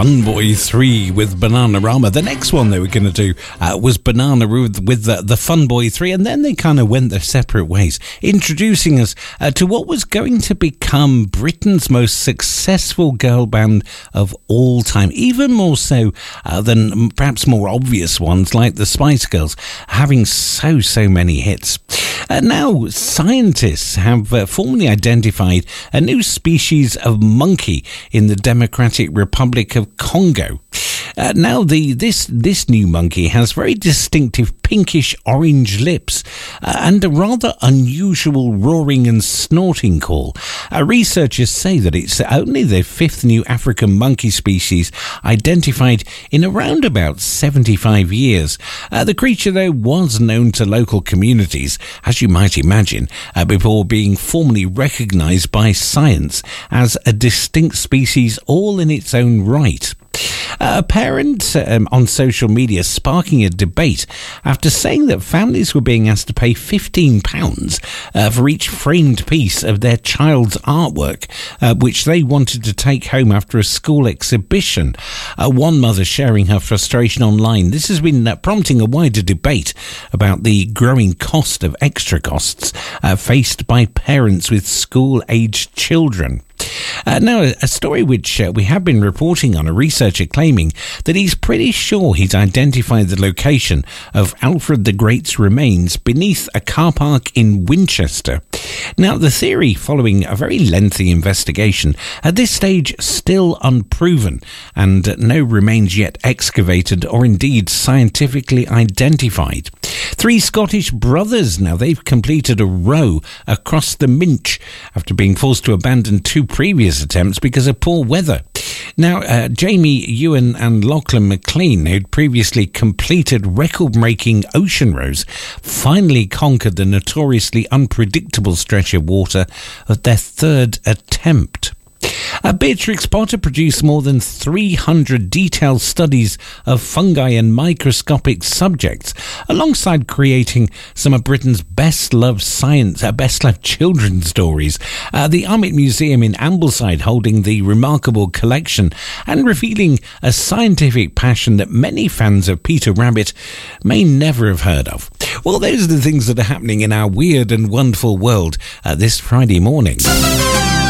Funboy 3 with Bananarama. The next one they were going to do was Banana with the Funboy 3, and then they kind of went their separate ways, introducing us to what was going to become Britain's most successful girl band of all time, even more so than perhaps more obvious ones like the Spice Girls, having so many hits. Now, scientists have formally identified a new species of monkey in the Democratic Republic of Congo. Now, this new monkey has very distinctive pinkish orange lips and a rather unusual roaring and snorting call. Researchers say that it's only the fifth new African monkey species identified in around about 75 years. The creature, though, was known to local communities, as you might imagine, before being formally recognised by science as a distinct species all in its own right. A parent on social media sparking a debate after saying that families were being asked to pay £15 for each framed piece of their child's artwork, which they wanted to take home after a school exhibition. One mother sharing her frustration online. This has been prompting a wider debate about the growing cost of extra costs faced by parents with school-aged children. Now, a story which we have been reporting on, a researcher claiming that he's pretty sure he's identified the location of Alfred the Great's remains beneath a car park in Winchester. Now, the theory, following a very lengthy investigation, at this stage still unproven, and no remains yet excavated or indeed scientifically identified. Three Scottish brothers now, they've completed a row across the Minch after being forced to abandon two previous attempts because of poor weather. Now, Jamie Ewan and Lachlan McLean, who'd previously completed record-breaking ocean rows, finally conquered the notoriously unpredictable stretch of water at their third attempt. Beatrix Potter produced more than 300 detailed studies of fungi and microscopic subjects, alongside creating some of Britain's best-loved children's stories. The Armitt Museum in Ambleside holding the remarkable collection and revealing a scientific passion that many fans of Peter Rabbit may never have heard of. Well, those are the things that are happening in our weird and wonderful world this Friday morning.